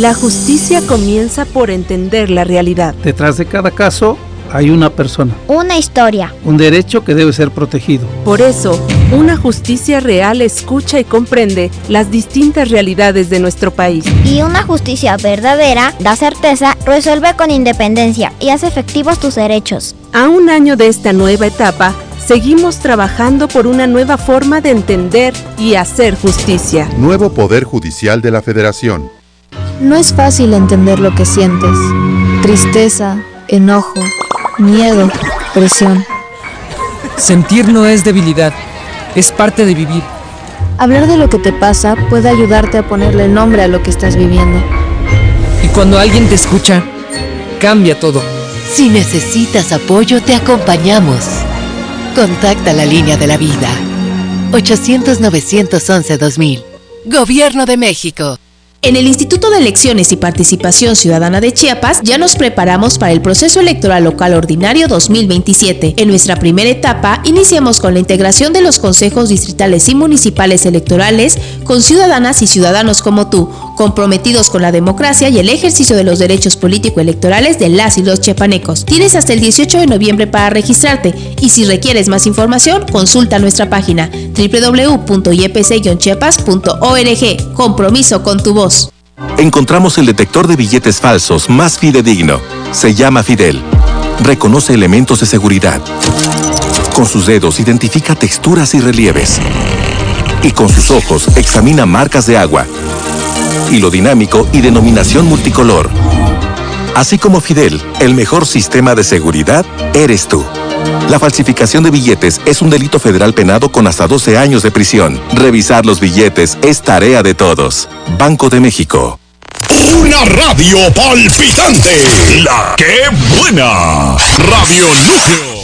La justicia comienza por entender la realidad. Detrás de cada caso hay una persona, una historia, un derecho que debe ser protegido. Por eso, una justicia real escucha y comprende las distintas realidades de nuestro país. Y una justicia verdadera da certeza, resuelve con independencia y hace efectivos tus derechos. A un año de esta nueva etapa, seguimos trabajando por una nueva forma de entender y hacer justicia. Nuevo Poder Judicial de la Federación. No es fácil entender lo que sientes. Tristeza, enojo, miedo, presión. Sentir no es debilidad, es parte de vivir. Hablar de lo que te pasa puede ayudarte a ponerle nombre a lo que estás viviendo. Y cuando alguien te escucha, cambia todo. Si necesitas apoyo, te acompañamos. Contacta la línea de la vida. 800-911-2000. Gobierno de México. En el Instituto de Elecciones y Participación Ciudadana de Chiapas ya nos preparamos para el proceso electoral local ordinario 2027. En nuestra primera etapa iniciamos con la integración de los consejos distritales y municipales electorales con ciudadanas y ciudadanos como tú, comprometidos con la democracia y el ejercicio de los derechos político-electorales de las y los chiapanecos. Tienes hasta el 18 de noviembre para registrarte y si requieres más información, consulta nuestra página www.ipc-chiapas.org. Compromiso con tu voz. Encontramos el detector de billetes falsos más fidedigno. Se llama Fidel. Reconoce elementos de seguridad. Con sus dedos identifica texturas y relieves. Y con sus ojos examina marcas de agua, hilo dinámico y denominación multicolor. Así como Fidel, el mejor sistema de seguridad eres tú. La falsificación de billetes es un delito federal penado con hasta 12 años de prisión. Revisar los billetes es tarea de todos. Banco de México. Una radio palpitante. La que buena. Radio Núcleo.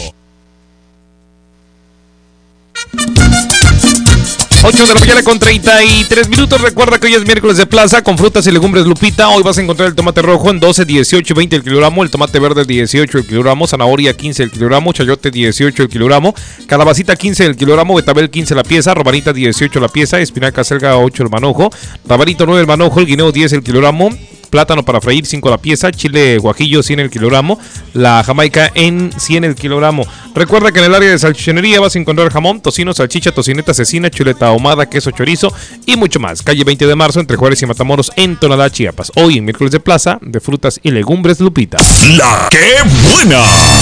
8 de la mañana con 33 minutos. Recuerda que hoy es miércoles de plaza con frutas y legumbres Lupita. Hoy vas a encontrar el tomate rojo en 12, 18, 20 el kilogramo. El tomate verde 18 el kilogramo. Zanahoria 15 el kilogramo. Chayote 18 el kilogramo. Calabacita 15 el kilogramo. Betabel 15 la pieza. Robanita 18 la pieza. Espinaca selga 8 el manojo. Rabanito 9 el manojo. El guineo 10 el kilogramo. Plátano para freír 5 la pieza, chile guajillo 100 el kilogramo, la jamaica en 100 el kilogramo. Recuerda que en el área de salchichonería vas a encontrar jamón, tocino, salchicha, tocineta, cecina, chuleta ahumada, queso chorizo y mucho más. Calle 20 de marzo entre Juárez y Matamoros en Tonalá, Chiapas. Hoy en miércoles de plaza de frutas y legumbres Lupita. La que buena.